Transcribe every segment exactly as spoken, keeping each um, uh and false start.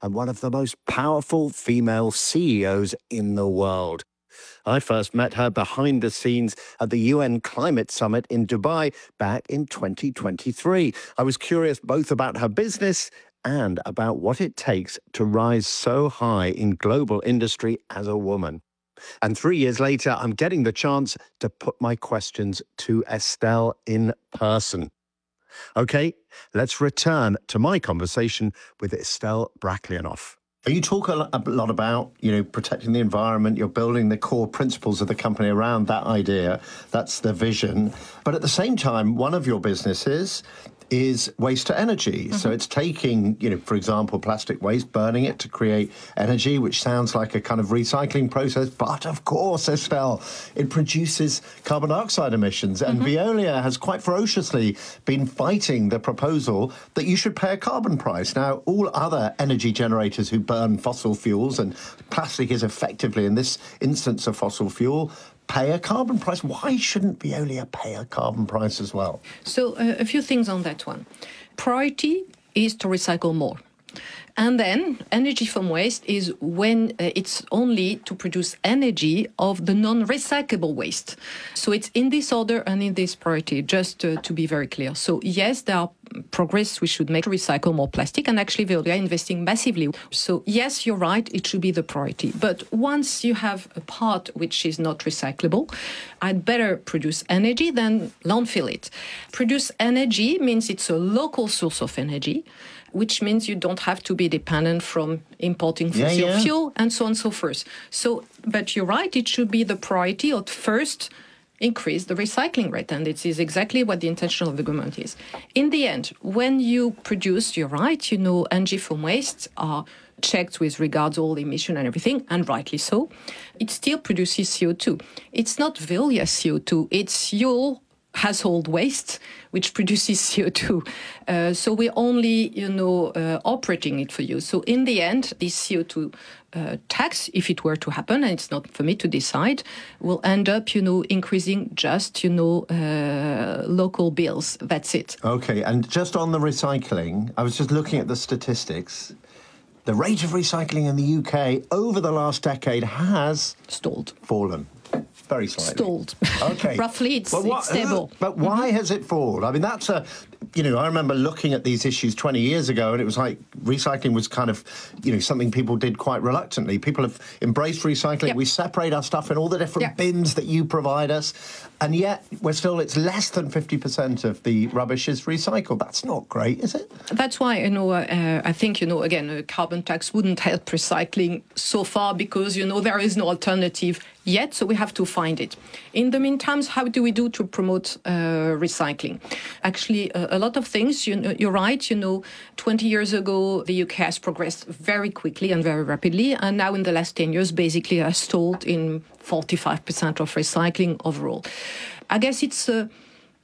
and one of the most powerful female C E Os in the world. I first met her behind the scenes at the U N Climate Summit in Dubai back in twenty twenty-three. I was curious both about her business and about what it takes to rise so high in global industry as a woman. And three years later, I'm getting the chance to put my questions to Estelle in person. Okay, let's return to my conversation with Estelle Brachlianoff. You talk a lot about, you know, protecting the environment. You're building the core principles of the company around that idea. That's the vision. But at the same time, one of your businesses is waste to energy. Mm-hmm. So it's taking, you know, for example, plastic waste, burning it to create energy, which sounds like a kind of recycling process. But of course, Estelle, it produces carbon dioxide emissions. And mm-hmm. Veolia has quite ferociously been fighting the proposal that you should pay a carbon price. Now, all other energy generators who burn fossil fuels, and plastic is effectively, in this instance, a fossil fuel, pay a carbon price. Why shouldn't Veolia pay a carbon price as well? So uh, a few things on that one. Priority is to recycle more. And then energy from waste is when uh, it's only to produce energy of the non-recyclable waste. So it's in this order and in this priority, just uh, to be very clear. So yes, there are progress we should make to recycle more plastic, and actually we are investing massively. So yes, you're right, it should be the priority. But once you have a part which is not recyclable, I'd better produce energy than landfill it. Produce energy means it's a local source of energy, which means you don't have to be dependent from importing fossil yeah, yeah. fuel and so on and so forth. So, but you're right, it should be the priority of first increase the recycling rate, and it is exactly what the intention of the government is. In the end, when you produce, you're right, you know, energy from waste are checked with regards to all the emission and everything, and rightly so. It still produces C O two. It's not Veolia C O two, it's your household waste, which produces C O two. Uh, so we're only, you know, uh, operating it for you. So in the end, this C O two uh, tax, if it were to happen, and it's not for me to decide, will end up, you know, increasing just, you know, uh, local bills. That's it. Okay, and just on the recycling, I was just looking at the statistics. The rate of recycling in the U K over the last decade has stalled, fallen. Very slightly. Stalled. Okay. Roughly, it's, what, it's stable. But why mm-hmm. has it fallen? I mean, that's a, you know, I remember looking at these issues twenty years ago, and it was like recycling was kind of, you know, something people did quite reluctantly. People have embraced recycling. Yep. We separate our stuff in all the different yep. bins that you provide us, and yet we're still, it's less than fifty percent of the rubbish is recycled. That's not great, is it? That's why, you know, uh, I think, you know, again, a carbon tax wouldn't help recycling so far because, you know, there is no alternative yet, so we have to find it. In the meantime, how do we do to promote uh, recycling? Actually, uh, a lot of things. You know, you're right. You know, twenty years ago, the U K has progressed very quickly and very rapidly, and now in the last ten years, basically has stalled in forty-five percent of recycling overall. I guess it's an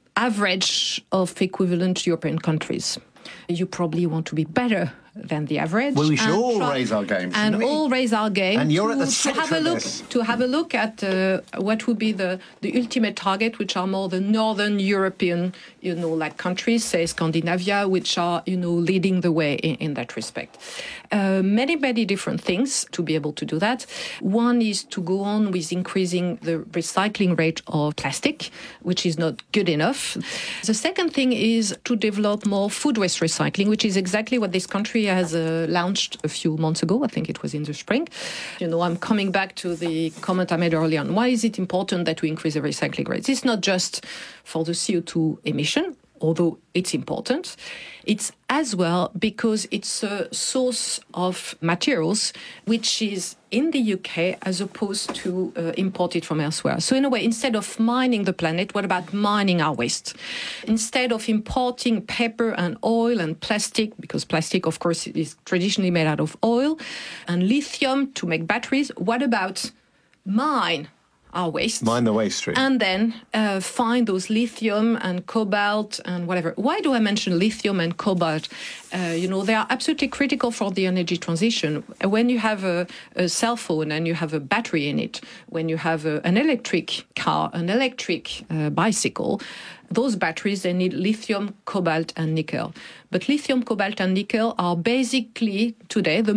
average of equivalent European countries. You probably want to be better than the average. Well, we should all try, raise our game, and we? all raise our game. And you're to, at the to centre have a of look this. to have a look at uh, what would be the, the ultimate target, which are more the northern European, you know, like countries, say Scandinavia, which are, you know, leading the way in, in that respect. Uh, many, many different things to be able to do that. One is to go on with increasing the recycling rate of plastic, which is not good enough. The second thing is to develop more food waste recycling, which is exactly what this country has uh, launched a few months ago. I think it was in the spring. You know, I'm coming back to the comment I made earlier on. Why is it important that we increase the recycling rates? It's not just for the C O two emission, although it's important. It's as well because it's a source of materials which is in the U K as opposed to uh, imported from elsewhere. So in a way, instead of mining the planet, what about mining our waste? Instead of importing paper and oil and plastic, because plastic, of course, is traditionally made out of oil, and lithium to make batteries, what about mine our waste. Mine the waste stream. And then uh, find those lithium and cobalt and whatever. Why do I mention lithium and cobalt? Uh, you know, they are absolutely critical for the energy transition. When you have a, a cell phone and you have a battery in it, when you have a, an electric car, an electric uh, bicycle, those batteries, they need lithium, cobalt, and nickel. But lithium, cobalt, and nickel are basically today the